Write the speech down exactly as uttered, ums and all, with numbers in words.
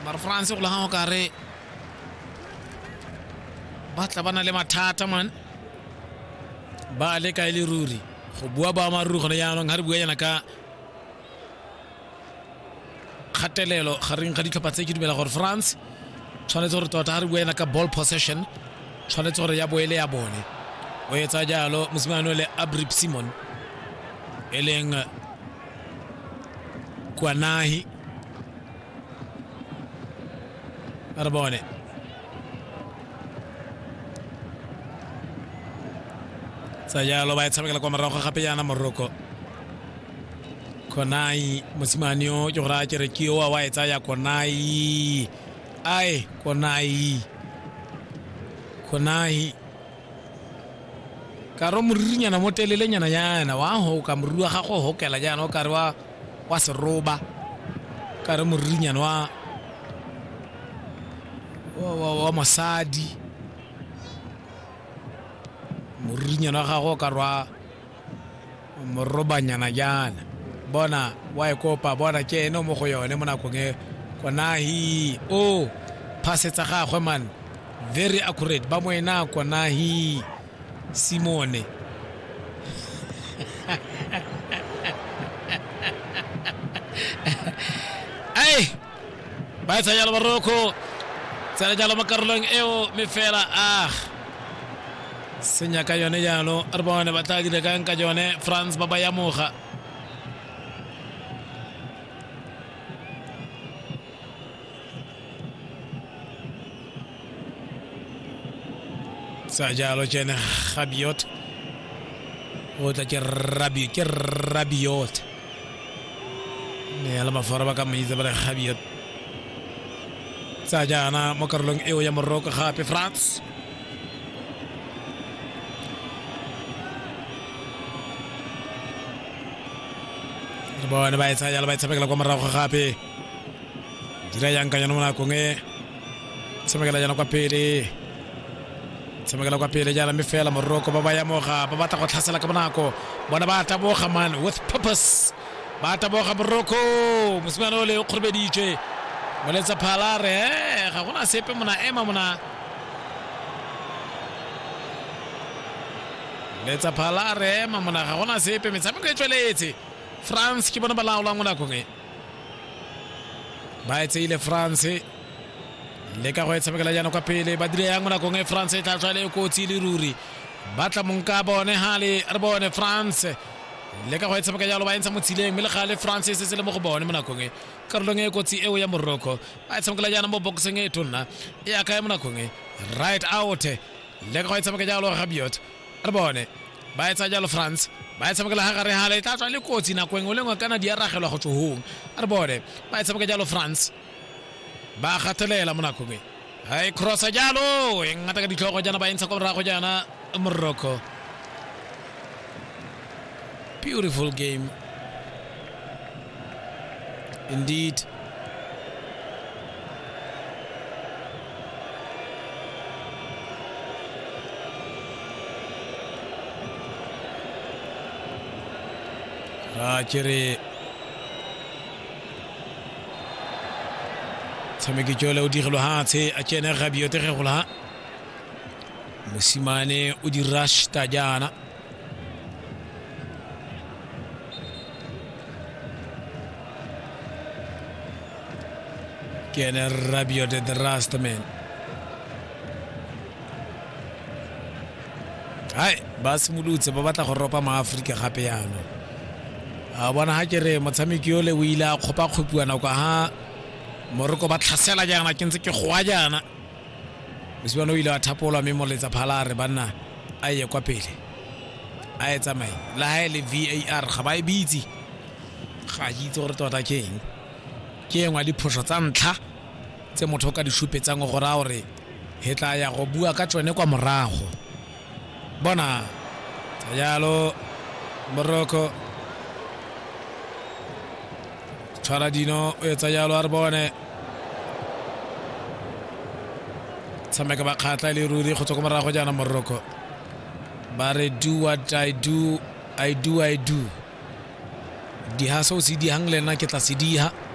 mar France go la ha o kare ba tla bana le mathata man ba le ka ile ruri go bua ba maru go ya no ngare bua yana ka khatelelo garing ga ditlhopha tse ke dumela gore France tshwanetse gore tota ga re bua yana ka ball possession tshwanetse gore ya boele ya bone o etsa jalo mosimane le Abrip Simon eleng Kwanahi Arbone sa jalo ba tshamekela kwa morago gape yana Morocco Konai mosimane o ke gora ke re ke o wa etsa ya Konai ai Konai Konai karo morinyana mo telelenyana yana wa ho ka morua ga go hokela jana o kare wa wa seroba kare morinyana wa wa wa masadi morinyana ga go karwa morobanyana jana bona wa ekopa bona ke eno mo go yone mo nako nge Konahi o passetsa ga go man very accurate ba mo ena Konahi Simone ay ba tsa jalo Morocco tsala jalo makarlong eo me fela ah senya ka yone jalo arbone batadi de kan ka jone France baba ya moga sa jalo jene Rabiot o ta ke Rabiot ke Rabiot ne ala mafara ba ka miza ba Rabiot sa jana mo karlong eo ya Morocco gape France bona ba etsa jalo ba etsa kwa morago gape dira yang ka yona mona ko nge tsamekela jana kwa pele tsamekela kwa pele jana me fela Morocco ba ba ya moga ba batla go tlhasela ka bonako bona ba ta boga man with purpose ba ta boga Morocco mosimane le o khrbeditse moletsa phalare ga gona sepe mona ema mona letsa phalare ema mona ga gona sepe metshameko e tsweletse France ke bona ba laola ngwana go nge ba etse ile France le ka go etsamekela jana kwa pele ba dire yang ngwana go nge France e tla tswa le ko tsi le ruri ba tla monka bone hale re bone France le ka go etsamekela jalo ba entsa motsileng me le gale France se se le mo go bone mona go nge karolong e kotsi eo ya Morocco ba etsamekela jana mo boxing e tonna e aka ya mona go nge right out le ka go etsamekela jalo Rabiot re bone ba etsa jalo France ba etsamekela ha gare hale tla tswa le kotsi na kweng o lengwe kana di aragelwa go tsohong re bone ba etsamekela jalo France ba gatelela mona go nge hai crossa jalo e ngata ka ditlhogo jana ba entsa go ra go jana Morocco beautiful game indeed Rajere Sameki jole o digelo ha tse a kene Rabiot ge go la mosimane o di rush ta jana kene Rabiot de rust man hai bas mulutse ba batla go ropa ma Afrika gape yana a bona ha ke re motshameki yo le o ile a khopa khopiwana kwa ha Morocco ba tlhasela jana ke ntse ke goa jana mosimane o ile a thapolwa me moletsa phalare banna a ye kwa pele a etsa mai la ha le V A R ga ba e bitsi ga itse gore tota ke eng ke engwa di phosho tsa ntlha tse motho ka di shupetsang go ra gore he tla ya go bua ka tsone kwa morago bona jalo Morocco Charadino o etsa jalo a re bone tshameka ba khatla le ruri go tsoko morago jana Morocco ba re do what I do I do I do di ha so se di hang le nna ke tla se di ha